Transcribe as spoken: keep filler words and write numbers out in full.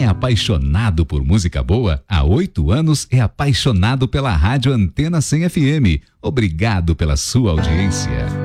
Quem é apaixonado por música boa, há oito anos é apaixonado pela Rádio Antena cem F M. Obrigado pela sua audiência.